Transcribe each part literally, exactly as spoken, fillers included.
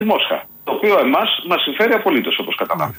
Μόσχα. Το οποίο εμάς μας συμφέρει απολύτως, όπως καταλάβετε.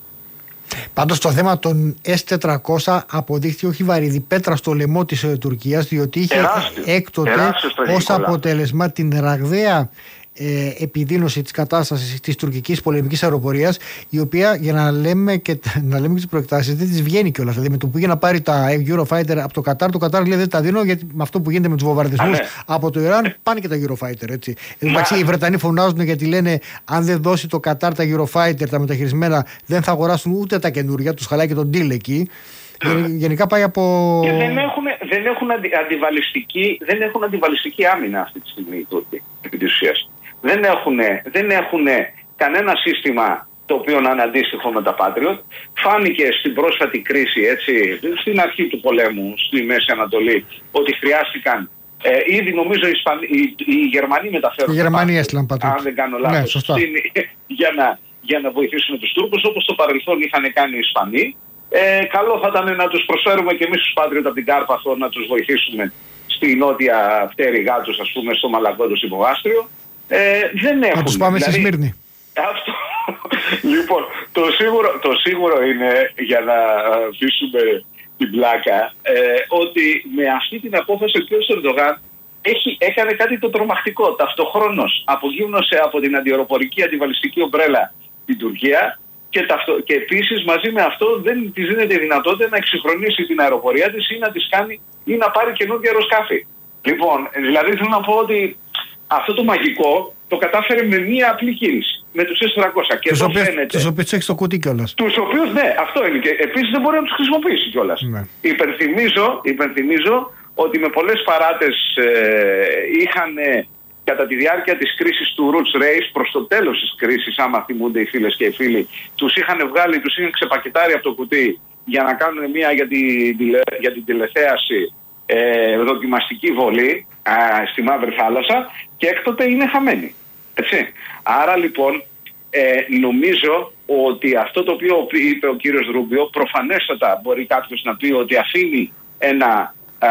Πάντως το θέμα των ες τετρακόσια αποδείχθηκε όχι βαρύδι πέτρα στο λαιμό της ε, Τουρκίας, διότι είχε τεράστιο, έκτοτε τεράστιο ως αποτέλεσμα την ραγδαία ε, επιδείνωση της κατάστασης της τουρκικής πολεμικής αεροπορίας, η οποία, για να λέμε και, να λέμε και τις προεκτάσεις, δεν της βγαίνει κιόλας. Δηλαδή με το που πήγε να πάρει τα Eurofighter από το Κατάρ, το Κατάρ λέει δεν τα δίνω, γιατί με αυτό που γίνεται με τους βομβαρδισμούς ναι. από το Ιράν πάνε και τα Eurofighter. Έτσι. Εντάξει, οι Βρετανοί φωνάζουν γιατί λένε αν δεν δώσει το Κατάρ τα Eurofighter, τα μεταχειρισμένα, δεν θα αγοράσουν ούτε τα καινούρια, τους χαλάει και τον deal εκεί. Γενικά πάει από. Και δεν έχουν, δεν έχουν, αντι, αντιβαλιστική, δεν έχουν αντιβαλιστική άμυνα αυτή τη στιγμή οι Τούρκοι, επί της ουσίας. Δεν έχουν, δεν έχουν κανένα σύστημα το οποίο να είναι αντίστοιχο με τα Patriot. Φάνηκε στην πρόσφατη κρίση, έτσι, στην αρχή του πολέμου στη Μέση Ανατολή, ότι χρειάστηκαν. Ε, ήδη νομίζω οι, Ισπανοί, οι, οι Γερμανοί μεταφέρουν. Οι Γερμανοί έστειλαν Patriot. Αν δεν κάνω λάθος. Ναι, για, να, για να βοηθήσουν τους Τούρκους, όπως στο παρελθόν είχαν κάνει οι Ισπανοί. Ε, καλό θα ήταν να τους προσφέρουμε και εμείς τους Patriot από την Κάρπαθο, να τους βοηθήσουμε στη νότια πτέρυγά τους, ας πούμε, στο Μαλακό, στο υποβάστριο. Ε, δεν έχουν. Να τους πάμε δηλαδή, στη Σμύρνη. Αυτό. Λοιπόν, το σίγουρο, το σίγουρο είναι, για να αφήσουμε την πλάκα, ε, ότι με αυτή την απόφαση ο κ. Ερντογάν έχει, έκανε κάτι το τρομακτικό. Ταυτοχρόνως απογύμνωσε από την αντιαεροπορική αντιβαλιστική ομπρέλα την Τουρκία και, ταυτο, και επίσης μαζί με αυτό δεν της δίνεται η δυνατότητα να εξυγχρονίσει την αεροπορία της ή να της κάνει ή να πάρει καινούργια αεροσκάφη. Λοιπόν, δηλαδή θέλω να πω ότι αυτό το μαγικό το κατάφερε με μία απλή κίνηση. Με τους ες τετρακόσια. Και τους οποίους φαίνεται, τους οποίους έχει στο κουτί κιόλας. Τους οποίους, ναι, αυτό είναι. Και επίσης δεν μπορεί να τους χρησιμοποιήσει κιόλας. Ναι. Υπενθυμίζω, υπενθυμίζω ότι με πολλές παράτες ε, είχαν ε, κατά τη διάρκεια της κρίσης του Roots Race, προς το τέλος της κρίσης, άμα θυμούνται οι φίλες και οι φίλοι, τους είχαν βγάλει, τους είχαν ξεπακετάρει από το κουτί για να κάνουν μία για την, για την τηλεθέαση ε, δοκιμαστική βολή α, στη Μαύρη Θάλασσα και έκτοτε είναι χαμένη. Έτσι. Άρα λοιπόν ε, νομίζω ότι αυτό το οποίο είπε ο κύριος Ρούμπιο, προφανέστατα μπορεί κάποιος να πει ότι αφήνει ένα, α,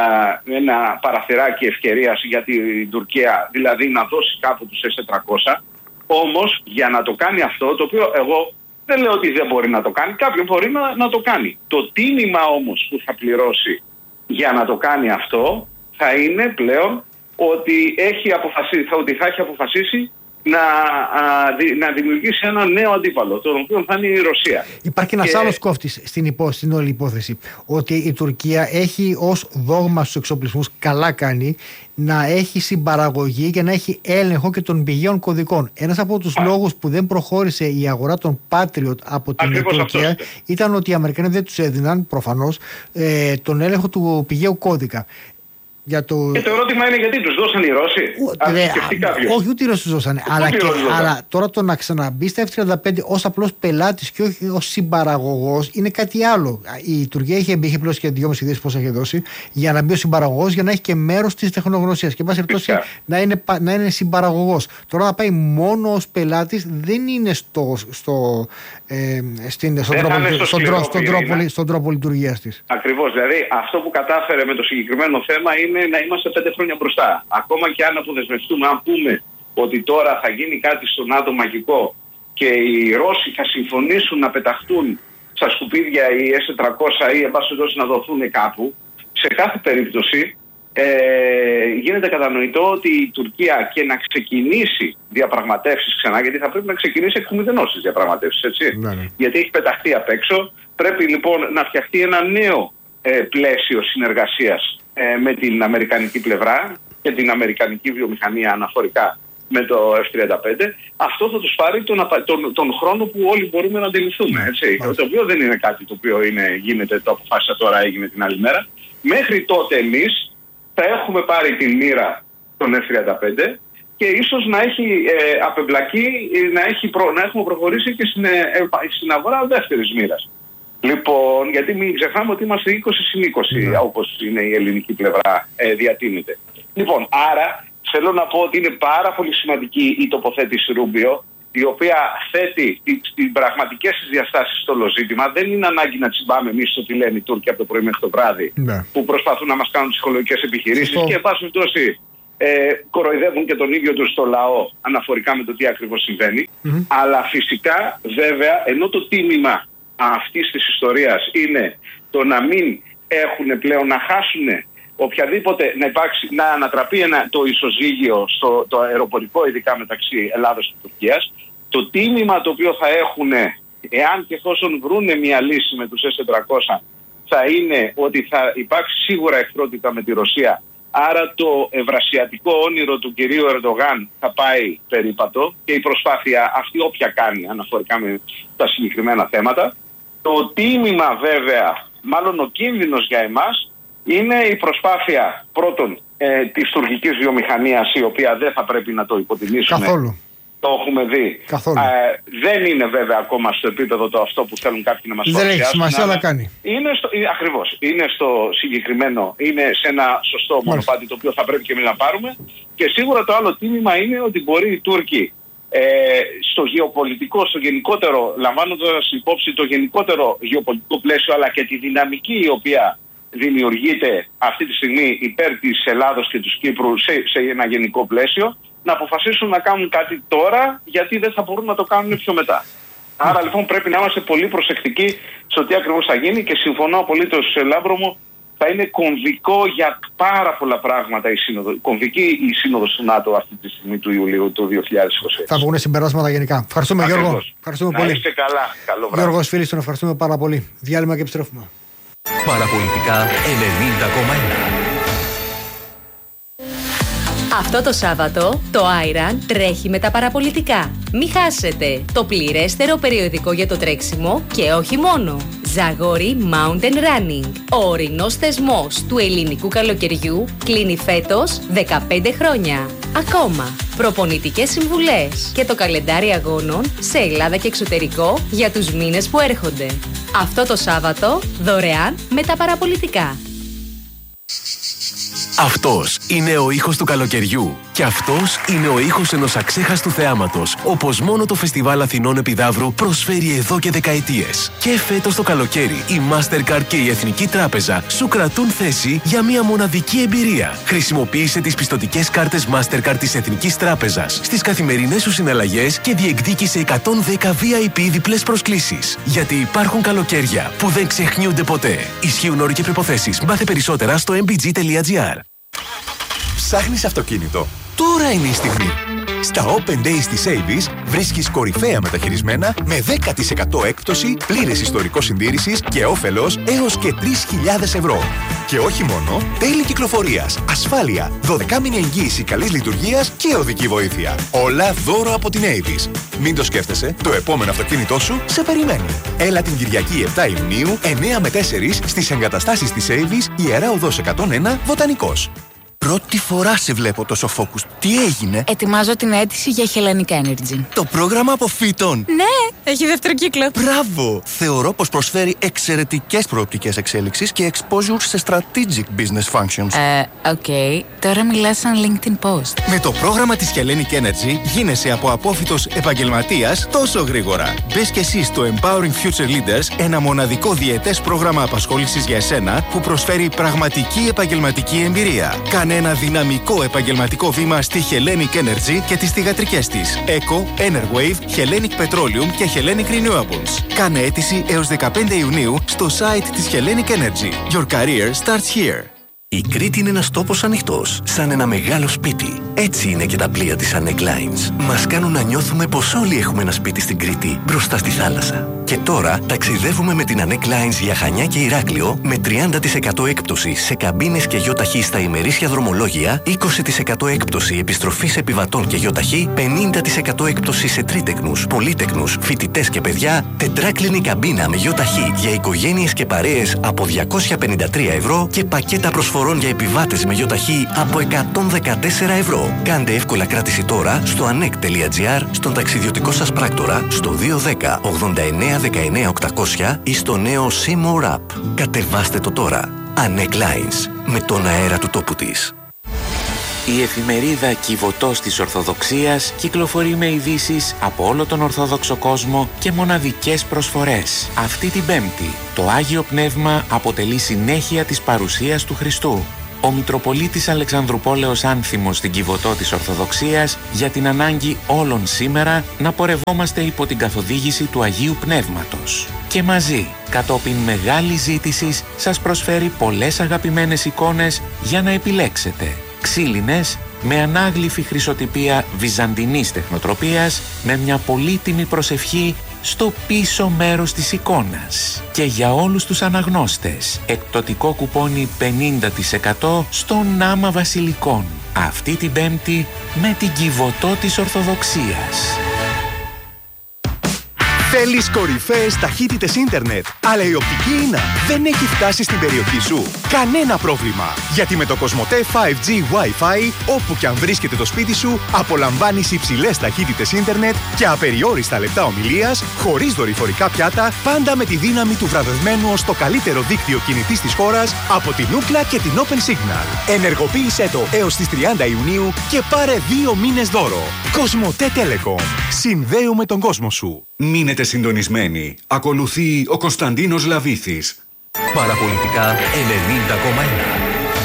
ένα παραθυράκι ευκαιρίας για την Τουρκία, δηλαδή να δώσει κάπου τους ες τετρακόσια. Όμως για να το κάνει αυτό, το οποίο εγώ δεν λέω ότι δεν μπορεί να το κάνει, κάποιον μπορεί να, να το κάνει. Το τίμημα όμως που θα πληρώσει για να το κάνει αυτό θα είναι πλέον ότι, έχει αποφασίσει, θα, ότι θα έχει αποφασίσει να, α, δη, να δημιουργήσει ένα νέο αντίπαλο, το οποίο θα είναι η Ρωσία. Υπάρχει ένας και... άλλος κόφτης στην, υπό, στην όλη υπόθεση, ότι η Τουρκία έχει ως δόγμα στους εξοπλισμούς, καλά κάνει, να έχει συμπαραγωγή και να έχει έλεγχο και των πηγαίων κωδικών. Ένας από τους Α. λόγους που δεν προχώρησε η αγορά των Patriot από την Ακριβώς Τουρκία ήταν ότι οι Αμερικανοί δεν τους έδιναν προφανώς ε, τον έλεγχο του πηγαίου κώδικα. Για το... Και το ερώτημα είναι γιατί τους δώσαν οι Ρώσοι. Αν σκεφτεί κάποιος. Όχι, ούτε οι Ρώσοι τους δώσανε. Αλλά, και, αλλά τώρα το να ξαναμπεί στα εφ τριάντα πέντε ως απλός πελάτης και όχι ως συμπαραγωγός είναι κάτι άλλο. Η Τουρκία είχε, είχε πλώσει και δυόμισι δις πόσα είχε δώσει για να μπει ως συμπαραγωγός, για να έχει και μέρος της τεχνογνωσίας. Και πάση περιπτώσει να είναι, να είναι συμπαραγωγός. Τώρα να πάει μόνο ως πελάτης δεν είναι στο, στο, ε, στην, στον, τρόπο, στο στον, τρόπο, στον, τρόπο, στον τρόπο λειτουργίας της. Ακριβώς. Δηλαδή αυτό που κατάφερε με το συγκεκριμένο θέμα είναι να είμαστε πέντε χρόνια μπροστά. Ακόμα και αν αποδεσμευτούμε, αν πούμε ότι τώρα θα γίνει κάτι στο ΝΑΤΟ μαγικό και οι Ρώσοι θα συμφωνήσουν να πεταχτούν στα σκουπίδια οι ες τετρακόσια ή εν πάση περιπτώσει να δοθούν κάπου, σε κάθε περίπτωση ε, γίνεται κατανοητό ότι η Τουρκία και να ξεκινήσει διαπραγματεύσεις ξανά, γιατί θα πρέπει να ξεκινήσει εκ του μηδενός τις διαπραγματεύσεις, έτσι. Ναι, ναι. Γιατί έχει πεταχτεί απ' έξω, πρέπει λοιπόν να φτιαχτεί ένα νέο ε, πλαίσιο συνεργασίας με την αμερικανική πλευρά και την αμερικανική βιομηχανία αναφορικά με το εφ τριάντα πέντε. Αυτό θα τους πάρει τον, τον, τον χρόνο που όλοι μπορούμε να αντιληφθούμε. Έτσι. Το οποίο δεν είναι κάτι το οποίο είναι, γίνεται, το αποφάσισα τώρα, έγινε την άλλη μέρα. Μέχρι τότε εμείς θα έχουμε πάρει την μοίρα των εφ τριάντα πέντε και ίσως να έχει ε, απεμπλακεί, να, έχει προ, να έχουμε προχωρήσει και στην, ε, στην αγορά δεύτερης μοίρας. Λοιπόν, γιατί μην ξεχνάμε ότι είμαστε είκοσι συν είκοσι, yeah. όπως είναι η ελληνική πλευρά, ε, διατείνεται. Λοιπόν, άρα θέλω να πω ότι είναι πάρα πολύ σημαντική η τοποθέτηση Ρούμπιο, η οποία θέτει τις πραγματικές της διαστάσεις στο όλο ζήτημα. Δεν είναι ανάγκη να τσιμπάμε εμείς το τι λένε οι Τούρκοι από το πρωί μέχρι το βράδυ, yeah. που προσπαθούν να μας κάνουν ψυχολογικές επιχειρήσεις. So... και εν πάση περιπτώσει ε, κοροϊδεύουν και τον ίδιο τους το λαό αναφορικά με το τι ακριβώς συμβαίνει. Mm-hmm. Αλλά φυσικά βέβαια, ενώ το τίμημα αυτής της ιστορίας είναι το να μην έχουν πλέον, να χάσουν οποιαδήποτε, να υπάρξει, να ανατραπεί ένα, το ισοζύγιο στο το αεροπορικό, ειδικά μεταξύ Ελλάδας και Τουρκίας, το τίμημα το οποίο θα έχουν, εάν και εφόσον βρούνε μια λύση με τους ες τετρακόσια, θα είναι ότι θα υπάρξει σίγουρα εχθρότητα με τη Ρωσία. Άρα το ευρασιατικό όνειρο του κυρίου Ερντογάν θα πάει περίπατο και η προσπάθεια αυτή όποια κάνει αναφορικά με τα συγκεκριμένα θέματα. Το τίμημα βέβαια, μάλλον ο κίνδυνος για εμάς, είναι η προσπάθεια πρώτον ε, της τουρκικής βιομηχανίας, η οποία δεν θα πρέπει να το υποτιμήσουμε. Καθόλου. Το έχουμε δει. Ε, δεν είναι βέβαια ακόμα στο επίπεδο το αυτό που θέλουν κάποιοι να μας παρουσιάσουν. Δεν έχει σημασία, αλλά κάνει. Είναι στο, ε, ακριβώς. Είναι στο συγκεκριμένο, είναι σε ένα σωστό μονοπάτι το οποίο θα πρέπει και εμείς να πάρουμε. Και σίγουρα το άλλο τίμημα είναι ότι μπορεί οι Τούρκοι ε, στο γεωπολιτικό, στο γενικότερο, λαμβάνοντας υπόψη το γενικότερο γεωπολιτικό πλαίσιο, αλλά και τη δυναμική η οποία δημιουργείται αυτή τη στιγμή υπέρ της Ελλάδος και του Κύπρου σε, σε ένα γενικό πλαίσιο, να αποφασίσουν να κάνουν κάτι τώρα, γιατί δεν θα μπορούν να το κάνουν πιο μετά. Άρα λοιπόν πρέπει να είμαστε πολύ προσεκτικοί στο τι ακριβώς θα γίνει και συμφωνώ απολύτως, Λάμπρο μου, θα είναι κομβικό για πάρα πολλά πράγματα η σύνοδο, κομβική η σύνοδος του ΝΑΤΟ αυτή τη στιγμή του Ιουλίου του δύο χιλιάδες είκοσι έξι. Θα βγουν συμπεράσματα γενικά. Ευχαριστούμε, Ακριβώς. Γιώργο. Ευχαριστούμε να πολύ. είστε καλά. Καλό βράδυ. Γιώργος Φίλης, τον ευχαριστούμε πάρα πολύ. Διάλειμμα και επιστρέφουμε. Παραπολιτικά ενενήντα κόμμα ένα. Αυτό το Σάββατο το Άιραν τρέχει με τα παραπολιτικά. Μη χάσετε το πληρέστερο περιοδικό για το τρέξιμο και όχι μόνο. Ζαγόρι Mountain Running. Ο ορεινός θεσμός του ελληνικού καλοκαιριού κλείνει φέτος δεκαπέντε χρόνια. Ακόμα προπονητικές συμβουλές και το καλεντάρι αγώνων σε Ελλάδα και εξωτερικό για τους μήνες που έρχονται. Αυτό το Σάββατο δωρεάν με τα παραπολιτικά. Αυτός είναι ο ήχος του καλοκαιριού. Και αυτός είναι ο ήχος ενός αξέχαστου θεάματος, όπως μόνο το Φεστιβάλ Αθηνών Επιδαύρου προσφέρει εδώ και δεκαετίες. Και φέτος το καλοκαίρι, η Mastercard και η Εθνική Τράπεζα σου κρατούν θέση για μια μοναδική εμπειρία. Χρησιμοποίησε τις πιστωτικές κάρτες Mastercard της Εθνικής Τράπεζας στις καθημερινές σου συναλλαγές και διεκδίκησε εκατόν δέκα βι άι πι διπλές προσκλήσεις. Γιατί υπάρχουν καλοκαίρια που δεν ξεχνιούνται ποτέ. Ισχύουν όροι και προϋποθέσεις. Μάθε περισσότερα στο εμ μπι τζι τελεία τζι άρ. Ψάχνεις αυτοκίνητο? Τώρα είναι η στιγμή. Στα Open Days της Avis βρίσκεις κορυφαία μεταχειρισμένα με δέκα τοις εκατό έκπτωση, πλήρες ιστορικό συντήρησης και όφελος έως και τρεις χιλιάδες ευρώ. Και όχι μόνο, τέλη κυκλοφορίας, ασφάλεια, δωδεκάμηνη εγγύηση καλής λειτουργίας και οδική βοήθεια. Όλα δώρο από την Avis. Μην το σκέφτεσαι, το επόμενο αυτοκίνητό σου σε περιμένει. Έλα την Κυριακή επτά Ιουνίου, εννιά με τέσσερα στις εγκαταστάσεις της Avis, Ιερά Οδός εκατόν ένα, Βοτανικός. Πρώτη φορά σε βλέπω τόσο focused. Τι έγινε? Ετοιμάζω την αίτηση για Hellenic Energy. Το πρόγραμμα αποφύτων. Ναι, έχει δεύτερο κύκλο. Μπράβο! Θεωρώ πως προσφέρει εξαιρετικές προοπτικές εξέλιξης και exposure σε strategic business functions. Ε, οκ. Okay. Τώρα μιλάς σαν LinkedIn post. Με το πρόγραμμα της Hellenic Energy γίνεσαι από απόφοιτος επαγγελματίας τόσο γρήγορα. Μπες και εσύ στο Empowering Future Leaders, ένα μοναδικό διετές πρόγραμμα απασχόλησης για εσένα που προσφέρει πραγματική επαγγελματική εμπειρία. Κάνε ένα δυναμικό επαγγελματικό βήμα στη Hellenic Energy και τις θυγατρικές της Eco, Enerwave, Hellenic Petroleum και Hellenic Renewables. Κάνε αίτηση έως δεκαπέντε Ιουνίου στο site της Hellenic Energy. Your career starts here. Η Κρήτη είναι ένας τόπος ανοιχτός, σαν ένα μεγάλο σπίτι. Έτσι είναι και τα πλοία της Anec Lines. Μας κάνουν να νιώθουμε πως όλοι έχουμε ένα σπίτι στην Κρήτη, μπροστά στη θάλασσα. Και τώρα ταξιδεύουμε με την Anec Lines για Χανιά και Ηράκλειο με τριάντα τοις εκατό έκπτωση σε καμπίνες και γιοταχή στα ημερήσια δρομολόγια, είκοσι τοις εκατό έκπτωση επιστροφής επιβατών και γιοταχή, πενήντα τοις εκατό έκπτωση σε τρίτεκνους, πολύτεκνους, φοιτητές και παιδιά, τετράκλινη καμπίνα με γιοταχή για οικογένειες και παρέες από διακόσια πενήντα τρία ευρώ και πακέτα προσφορών για επιβάτες με γιοταχή από εκατόν δεκατέσσερα ευρώ. Κάντε εύκολα κράτηση τώρα στο ανεκ τελεία τζι άρ, στον ταξιδιωτικό σας πράκτορα, στο δύο δέκα ογδόντα εννέα δεκαεννέα οκτακόσια ή στο νέο Seymour App. Κατεβάστε το τώρα. Anec Lines, με τον αέρα του τόπου της. Η εφημερίδα Κιβωτός της Ορθοδοξίας κυκλοφορεί με ειδήσεις από όλο τον Ορθόδοξο κόσμο και μοναδικές προσφορές. Αυτή την Πέμπτη, το Άγιο Πνεύμα αποτελεί συνέχεια της παρουσίας του Χριστού. ο Μητροπολίτης Αλεξανδρουπόλεως άνθιμος στην Κιβωτό της Ορθοδοξίας για την ανάγκη όλων σήμερα να πορευόμαστε υπό την καθοδήγηση του Αγίου Πνεύματος. Και μαζί, κατόπιν μεγάλης ζήτησης, σας προσφέρει πολλές αγαπημένες εικόνες για να επιλέξετε. Ξύλινες, με ανάγλυφη χρυσοτυπία βυζαντινής τεχνοτροπίας, με μια πολύτιμη προσευχή στο πίσω μέρος της εικόνας. Και για όλους τους αναγνώστες, εκπτωτικό κουπόνι πενήντα τοις εκατό στο Νάμα Βασιλικών. Αυτή την Πέμπτη με την Κιβωτό της Ορθοδοξίας. Θέλεις κορυφαίες ταχύτητες ίντερνετ, αλλά η οπτική ίνα δεν έχει φτάσει στην περιοχή σου? Κανένα πρόβλημα, γιατί με το Κοσμοτέ φάιβ τζι Wi-Fi, όπου και αν βρίσκεται το σπίτι σου, απολαμβάνεις υψηλές ταχύτητες ίντερνετ και απεριόριστα λεπτά ομιλίας, χωρίς δορυφορικά πιάτα, πάντα με τη δύναμη του βραβευμένου ως το καλύτερο δίκτυο κινητής της χώρας από την Ookla και την Open Signal. Ενεργοποίησέ το έως τις τριάντα Ιουνίου και πάρε δύο μήνες δώρο. Κοσμοτέ Telecom. Συνδέουμε τον κόσμο σου. Μείνετε συντονισμένοι. Ακολουθεί ο Κωνσταντίνος Λαβίθης. Παραπολιτικά ενενήντα κόμμα ένα.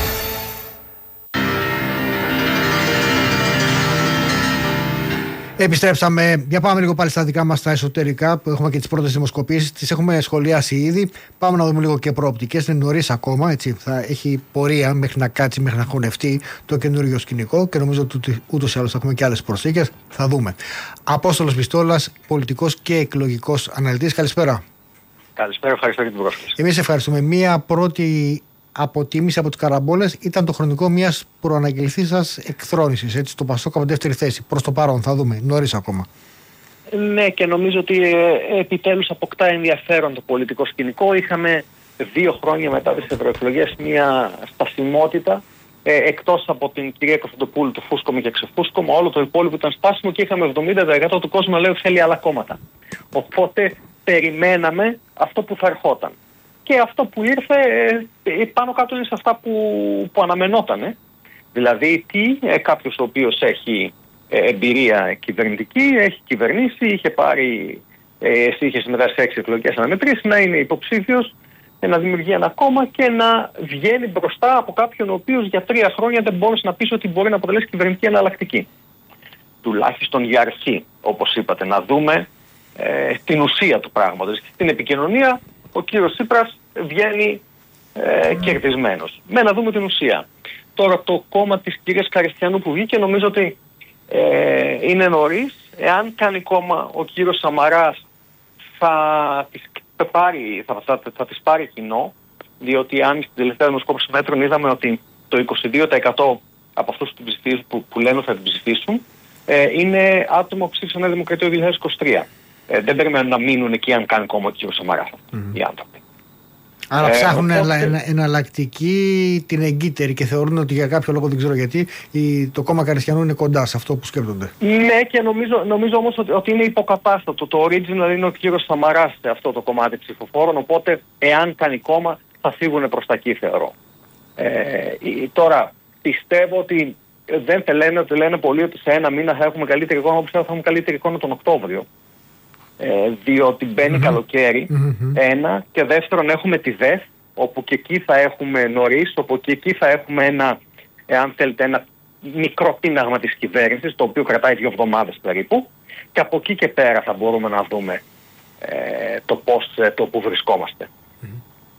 Επιστρέψαμε. Για πάμε λίγο πάλι στα δικά μας τα εσωτερικά που έχουμε και τις πρώτες δημοσκοπήσεις. Τις έχουμε σχολιάσει ήδη. Πάμε να δούμε λίγο και προοπτικές. Είναι νωρίς ακόμα. Έτσι. Θα έχει πορεία μέχρι να κάτσει, μέχρι να χωνευτεί το καινούριο σκηνικό και νομίζω ότι ούτως ή άλλως θα έχουμε και άλλες προσθήκες. Θα δούμε. Απόστολος Πιστόλας, πολιτικός και εκλογικός αναλυτής. Καλησπέρα. Καλησπέρα, ευχαριστώ για την πρόσκληση. Εμείς ευχαριστούμε. Μία πρώτη αποτίμηση από τις καραμπόλες ήταν το χρονικό μιας προαναγγελθήσας εκθρόνησης. Έτσι, το Πασόκ από δεύτερη θέση. Προς το παρόν, θα δούμε. Νωρίς ακόμα. Ναι, και νομίζω ότι ε, επιτέλους αποκτά ενδιαφέρον το πολιτικό σκηνικό. Είχαμε δύο χρόνια μετά τις ευρωεκλογές μια στασιμότητα. Ε, εκτός από την κυρία Κωνσταντοπούλου, το φούσκωμα και ξεφούσκωμα, όλο το υπόλοιπο ήταν στάσιμο και είχαμε εβδομήντα τοις εκατό του κόσμου λέει θέλει άλλα κόμματα. Οπότε περιμέναμε αυτό που θα ερχόταν. Και αυτό που ήρθε ε, πάνω κάτω είναι σε αυτά που, που αναμενότανε. Δηλαδή τι, ε, κάποιος ο οποίος έχει ε, εμπειρία κυβερνητική, έχει κυβερνήσει, είχε πάρει, ε, εσύ είχε συμμετάσχει σε έξι εκλογικές αναμετρήσεις, να είναι υποψήφιος, ε, να δημιουργεί ένα κόμμα και να βγαίνει μπροστά από κάποιον ο οποίος για τρία χρόνια δεν μπόρεσε να πει ότι μπορεί να αποτελέσει κυβερνητική εναλλακτική. Τουλάχιστον για αρχή, όπως είπατε, να δούμε ε, την ουσία του πράγματος. Στην επικοινωνία ο κύριος Τσίπρας βγαίνει ε, κερδισμένος. Με να δούμε την ουσία. Τώρα το κόμμα της κυρίας Καριστιανού που βγήκε νομίζω ότι ε, είναι νωρίς. Εάν κάνει κόμμα ο κύριος Σαμαράς θα τις πάρει, θα, θα, θα, θα τις πάρει κοινό, διότι αν στην τελευταία δημοσκόπηση μέτρων είδαμε ότι το είκοσι δύο τοις εκατό από αυτούς που, που, που λένε ότι θα την ψηφίσουν ε, είναι άτομα που ψήφισαν Νέα Δημοκρατία το δύο χιλιάδες είκοσι τρία. Ε, δεν περιμένουν να μείνουν εκεί αν κάνει κόμμα ο κύριος Σαμαράς mm. οι άνθρωποι. Άρα ψάχνουν ε, οπότε... ενα, εναλλακτική την εγκύτερη και θεωρούν ότι για κάποιο λόγο, δεν ξέρω γιατί, η, το κόμμα Καριστιανού είναι κοντά σε αυτό που σκέπτονται. Ναι, και νομίζω, νομίζω όμως ότι, ότι είναι υποκατάστατο. Το original είναι ο κύριος Σαμαράς σε αυτό το κομμάτι ψηφοφόρων, οπότε εάν κάνει κόμμα θα φύγουν προς τα εκεί, θεωρώ. Ε, τώρα, πιστεύω ότι δεν θα λένε, ότι λένε πολλοί ότι σε ένα μήνα θα έχουμε καλύτερη εικόνα, όπως θα έχουμε καλύτερη εικόνα τον Οκτώβριο. Ε, διότι μπαίνει mm-hmm. καλοκαίρι, mm-hmm. ένα, και δεύτερον έχουμε τη ΔΕΘ, όπου και εκεί θα έχουμε νωρίς, όπου και εκεί θα έχουμε ένα, εάν θέλετε, ένα μικρό πίναγμα της κυβέρνησης, το οποίο κρατάει δύο εβδομάδες περίπου, και από εκεί και πέρα θα μπορούμε να δούμε ε, το πώς, το που βρισκόμαστε. Mm-hmm.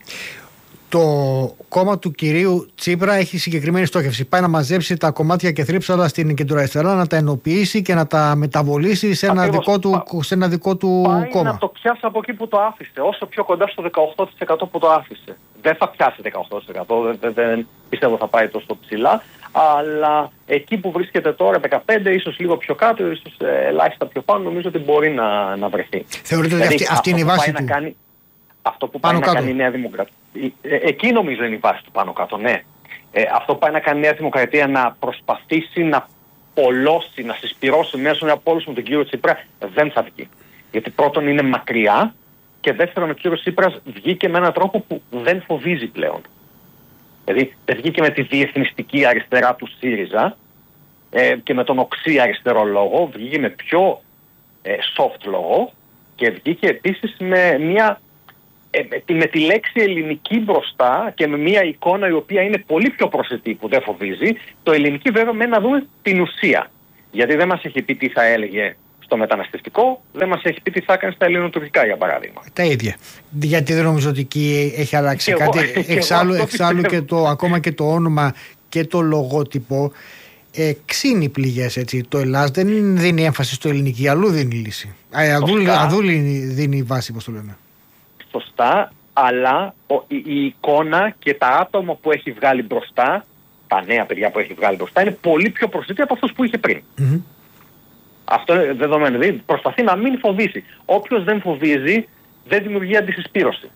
Το κόμμα του κυρίου Τσίπρα έχει συγκεκριμένη στόχευση. Πάει να μαζέψει τα κομμάτια και θρύψαλα στην κεντροαριστερά, να τα ενοποιήσει και να τα μεταβολήσει σε ένα δικό του, σε ένα δικό του πάει κόμμα. Να το πιάσει από εκεί που το άφησε, όσο πιο κοντά στο δεκαοκτώ τοις εκατό που το άφησε. Δεν θα πιάσει δεκαοκτώ τοις εκατό, δεν, δεν πιστεύω θα πάει τόσο ψηλά, αλλά εκεί που βρίσκεται τώρα δεκαπέντε, ίσως λίγο πιο κάτω, ίσως ελάχιστα πιο πάνω, νομίζω ότι μπορεί να, να βρεθεί. Θεωρείτε δηλαδή, ότι αυτή, αυτή είναι η βάση του? Να κάνει, αυτό που πάει πάνω να κάτω. Κάνει η Νέα Δημοκρατία. Ε, εκεί νομίζω είναι η βάση του πάνω κάτω, ναι. Ε, αυτό που πάει να κάνει η Νέα Δημοκρατία, να προσπαθήσει να πολλώσει, να συσπυρώσει μέσω από όλους με τον κύριο Τσίπρα, δεν θα βγει. Γιατί πρώτον είναι μακριά και δεύτερον ο κύριος Τσίπρας βγήκε με έναν τρόπο που δεν φοβίζει πλέον. Δηλαδή δεν βγήκε με τη διεθνιστική αριστερά του ΣΥΡΙΖΑ ε, και με τον οξύ αριστερό λόγο, βγήκε με πιο ε, soft λόγο και βγήκε επίσης με μια ε, με τη λέξη ελληνική μπροστά και με μια εικόνα η οποία είναι πολύ πιο προσιτή που δεν φοβίζει, το ελληνική βέβαια μένει να δούμε την ουσία. Γιατί δεν μας έχει πει τι θα έλεγε στο μεταναστευτικό, δεν μας έχει πει τι θα έκανε στα ελληνοτουρκικά, για παράδειγμα. Τα ίδια. Γιατί δεν νομίζω ότι εκεί έχει αλλάξει και κάτι. Εγώ, εξάλλου, και, εξάλλου και το, ακόμα και το όνομα και το λογότυπο ε, ξύνει πληγές, έτσι. Το Ελλάς δεν δίνει έμφαση στο ελληνική, αλλού δίνει λύση. Αλλού δίνει βάση, πώς το λένε. Σωστά, αλλά ο, η, η εικόνα και τα άτομα που έχει βγάλει μπροστά, τα νέα παιδιά που έχει βγάλει μπροστά, είναι πολύ πιο προσιτή από αυτούς που είχε πριν. Mm-hmm. Αυτό είναι δεδομένο. Δηλαδή προσπαθεί να μην φοβήσει. Όποιος δεν φοβίζει, δεν δημιουργεί αντισυσπήρωση.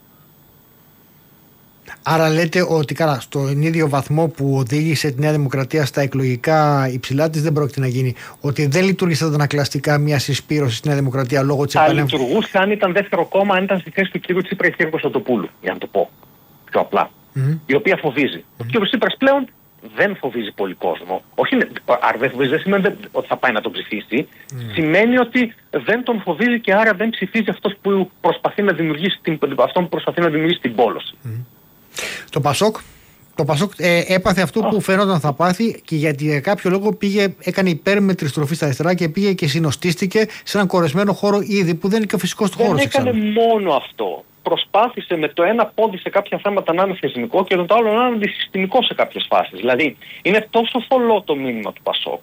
Άρα λέτε ότι καλά, στον ίδιο βαθμό που οδήγησε τη Νέα Δημοκρατία στα εκλογικά υψηλά της, δεν πρόκειται να γίνει. Ότι δεν λειτουργήσε αντανακλαστικά μια συσπήρωση στη Νέα Δημοκρατία λόγω της επανέμφασης. Θα λειτουργούσε αν ήταν δεύτερο κόμμα, αν ήταν στη θέση του κ. Τσίπρα ή κ. Κωνσταντοπούλου, για να το πω πιο απλά. Mm-hmm. Η οποία φοβίζει. Mm-hmm. Ο κ. Τσίπρας πλέον δεν φοβίζει πολύ κόσμο. Όχι, άρα δεν φοβίζει, δεν σημαίνει ότι θα πάει να τον ψηφίσει. Mm. Σημαίνει ότι δεν τον φοβίζει και άρα δεν ψηφίζει αυτός που προσπαθεί να δημιουργήσει την, αυτόν που προσπαθεί να δημιουργήσει την πόλωση. Mm. Το Πασόκ, το Πασόκ ε, έπαθε αυτό oh. που φαινόταν θα πάθει και γιατί για κάποιο λόγο πήγε, έκανε υπέρμετρη στροφή στα αριστερά και πήγε και συνοστίστηκε σε έναν κορεσμένο χώρο ήδη που δεν είναι και ο φυσικός του χώρος. Δεν έκανε μόνο αυτό. Προσπάθησε με το ένα πόδι σε κάποια θέματα να είναι θεσμικό και το άλλο να είναι αντισυστημικό σε κάποιες φάσεις. Δηλαδή, είναι τόσο θολό το μήνυμα του Πασόκ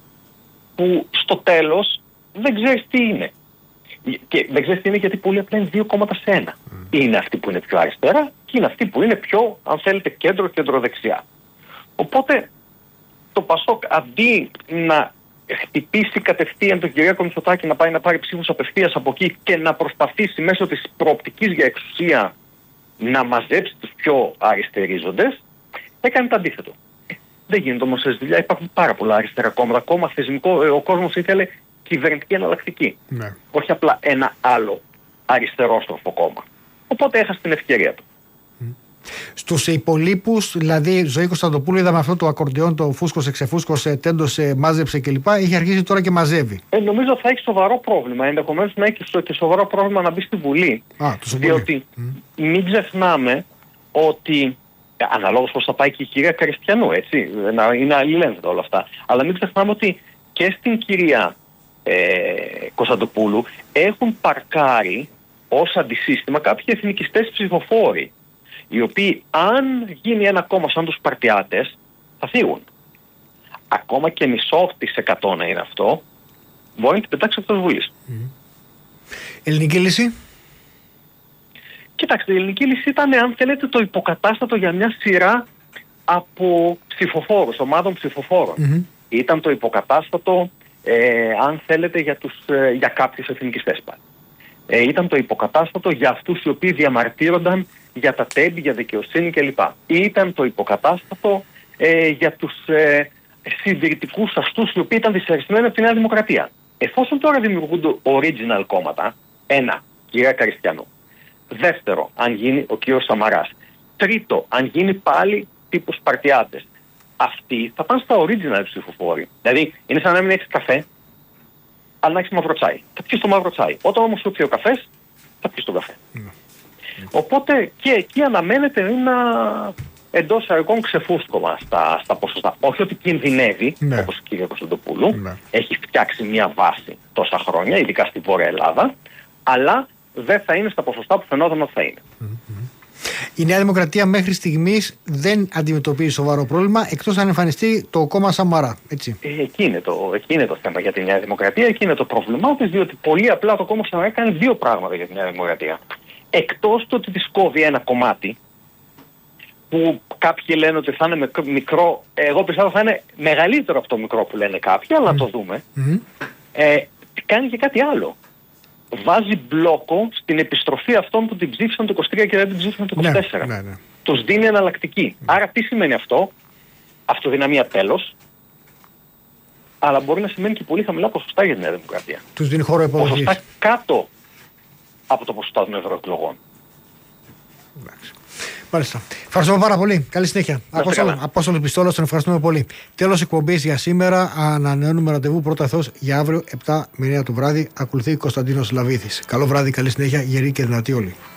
που στο τέλος δεν ξέρεις τι είναι. Και δεν ξέρεις τι είναι γιατί πολύ απλά είναι δύο κόμματα σε ένα. Mm. Είναι αυτοί που είναι πιο αριστερά και είναι αυτοί που είναι πιο, αν θέλετε, κέντρο-κεντροδεξιά. Οπότε το Πασόκ αντί να χτυπήσει κατευθείαν τον Κυριάκο Μητσοτάκη να πάει να πάρει ψήφους απευθείας από εκεί και να προσπαθήσει μέσω της προοπτικής για εξουσία να μαζέψει τους πιο αριστερίζοντες, έκανε το αντίθετο. Δεν γίνεται όμως σε δουλειά, υπάρχουν πάρα πολλά αριστερά κόμματα. Ακόμα θεσμικό, ο κόσμος ήθελε κυβερνητική εναλλακτική. Ναι. Όχι απλά ένα άλλο αριστερόστροφο κόμμα. Οπότε έχασε την ευκαιρία του. Στους υπολείπους, δηλαδή Ζωή Κωνσταντοπούλου, είδαμε αυτό το ακορντεόν, το φούσκωσε, ξεφούσκωσε, τέντωσε, μάζεψε κλπ. Είχε αρχίσει τώρα και μαζεύει. Ε, νομίζω θα έχει σοβαρό πρόβλημα. Ενδεχομένως να έχει και σοβαρό πρόβλημα να μπει στη Βουλή. Α, διότι mm. μην ξεχνάμε ότι. Αναλόγως πώς θα πάει και η κυρία Καριστιανού, έτσι. Είναι αλληλένδετα όλα αυτά. Αλλά μην ξεχνάμε ότι και στην κυρία ε, Κωνσταντοπούλου έχουν παρκάρει ως αντισύστημα κάποιοι εθνικιστές ψηφοφόροι, οι οποίοι αν γίνει ένα κόμμα σαν τους Σπαρτιάτες θα φύγουν. Ακόμα και μισό της εκατό να είναι αυτό, μπορεί να την πετάξει εκτός Βουλής. Mm. Ελληνική λύση. Κοιτάξτε, η ελληνική λύση ήταν, αν θέλετε, το υποκατάστατο για μια σειρά από ψηφοφόρους, ομάδων ψηφοφόρων. Mm-hmm. Ήταν το υποκατάστατο, ε, αν θέλετε, για, τους, ε, για κάποιους εθνικιστές πάλι. Ε, ήταν το υποκατάστατο για αυτούς οι οποίοι διαμαρτύρονταν για τα τέμπη, για δικαιοσύνη κλπ. Ήταν το υποκατάστατο ε, για τους ε, συντηρητικούς αστούς οι οποίοι ήταν δυσαρεστημένοι από τη Νέα Δημοκρατία. Εφόσον τώρα δημιουργούνται original κόμματα, ένα, κυρία Καριστιανού. Δεύτερο, αν γίνει ο κύριος Σαμαράς. Τρίτο, αν γίνει πάλι τύπου Σπαρτιάτες. Αυτοί θα πάνε στα original ψηφοφόροι. Δηλαδή, είναι σαν να μην έχεις καφέ, αλλά να έχεις μαύρο τσάι. Θα πιεις το μαύρο τσάι. Όταν όμως σου πιει ο καφές, θα πιεις τον καφέ. Mm. Οπότε και εκεί αναμένεται ένα εντός αργών ξεφούσκωμα στα, στα ποσοστά. Όχι ότι κινδυνεύει, ναι. όπως η κυρία Κωνσταντοπούλου, ναι. έχει φτιάξει μια βάση τόσα χρόνια, ειδικά στη Βόρεια Ελλάδα, αλλά δεν θα είναι στα ποσοστά που φαινόταν ότι θα είναι. Mm-hmm. Η Νέα Δημοκρατία μέχρι στιγμής δεν αντιμετωπίζει σοβαρό πρόβλημα, εκτός αν εμφανιστεί το κόμμα Σαμαρά. Έτσι. Ε, εκεί, είναι το, εκεί είναι το θέμα για τη Νέα Δημοκρατία, εκεί είναι το πρόβλημά της, διότι πολύ απλά το κόμμα Σαμαρά κάνει δύο πράγματα για τη Νέα Δημοκρατία. Εκτός του ότι της κόβει ένα κομμάτι, που κάποιοι λένε ότι θα είναι μικρό, εγώ πιστεύω θα είναι μεγαλύτερο από το μικρό που λένε κάποιοι, αλλά mm. το δούμε. Mm. Ε, κάνει και κάτι άλλο. Βάζει μπλόκο στην επιστροφή αυτών που την ψήφισαν το είκοσι τρία και δεν την ψήφισαν το είκοσι τέσσερα. Ναι, ναι, ναι. Τους δίνει εναλλακτική. Mm. Άρα τι σημαίνει αυτό? Αυτοδυναμία τέλος, αλλά μπορεί να σημαίνει και πολύ χαμηλά ποσοστά για την Νέα Δημοκρατία. Τους δίνει χώρο υποδοχής. Ποσοστά κάτω από το ποσοστά των ευρωεκλογών. Μάλιστα. Ευχαριστούμε πάρα πολύ. Καλή συνέχεια. Απόστολος Πιστόλος, τον ευχαριστούμε πολύ. Τέλος εκπομπής για σήμερα. Ανανεώνουμε ραντεβού πρώτα Θεός για αύριο επτά με εννιά το βράδυ. Ακολουθεί Κωνσταντίνος Λαβήθης. Καλό βράδυ, καλή συνέχεια, γεροί και δυνατοί όλοι.